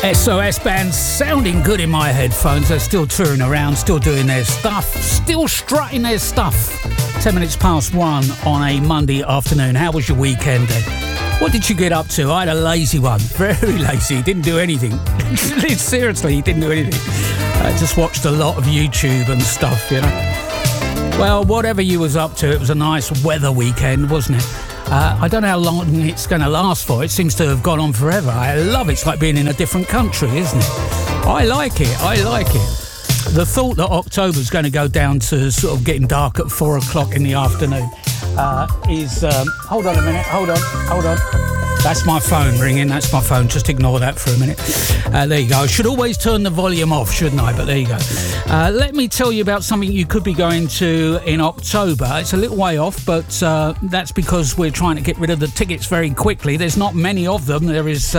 SOS Band sounding good in my headphones. They're still touring around, still doing their stuff, still strutting their stuff. 10 minutes past 1 on a Monday afternoon. How was your weekend then? What did you get up to? I had a lazy one. Very lazy. Didn't do anything. Seriously, didn't do anything. I just watched a lot of YouTube and stuff, you know. Well, whatever you was up to, it was a nice weather weekend, wasn't it? I don't know how long it's going to last for. It seems to have gone on forever. I love it. It's like being in a different country, isn't it? I like it. The thought that October's going to go down to sort of getting dark at 4 o'clock in the afternoon is... hold on a minute. Hold on. That's my phone ringing. That's my phone. Just ignore that for a minute. There you go. I should always turn the volume off, shouldn't I? But there you go. Let me tell you about something you could be going to in October. It's a little way off, but that's because we're trying to get rid of the tickets very quickly. There's not many of them. There is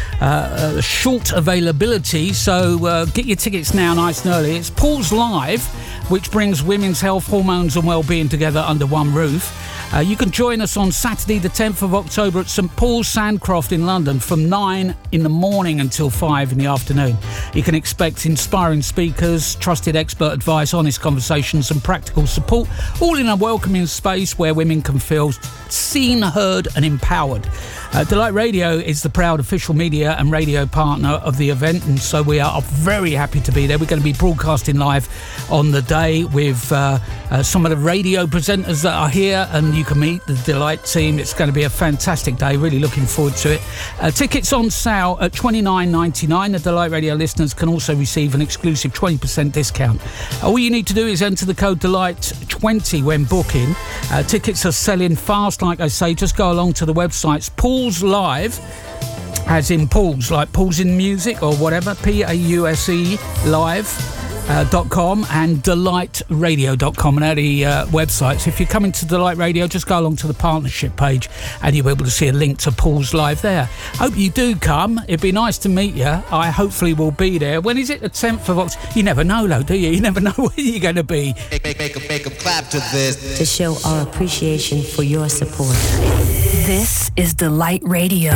short availability, so get your tickets now nice and early. It's Paul's Live, which brings women's health, hormones and well-being together under one roof. You can join us on Saturday the 10th of October at St Paul's Sandcroft in London from 9 in the morning until 5 in the afternoon. You can expect inspiring speakers, trusted expert advice, honest conversations and practical support, all in a welcoming space where women can feel seen, heard and empowered. Delight Radio is the proud official media and radio partner of the event, and so we are very happy to be there. We're going to be broadcasting live on the day with some of the radio presenters that are here, and you can meet the Delight team. It's going to be a fantastic day. Really looking forward to it. Tickets on sale at $29.99. The Delight Radio listeners can also receive an exclusive 20% discount. All you need to do is enter the code DELIGHT20 when booking. Tickets are selling fast, like I say. Just go along to the websites Paul's Live, as in Paul's, like Paul's in music or whatever, PAUSE live.com and delightradio.com, and the websites. If you're coming to Delight Radio, just go along to the partnership page and you'll be able to see a link to Paul's Live there. Hope you do come. It'd be nice to meet you. I hopefully will be there. When is it? The 10th of October? You never know though, do you? You never know where you're going to be. Make 'em clap to this. To show our appreciation for your support. This is Delight Radio.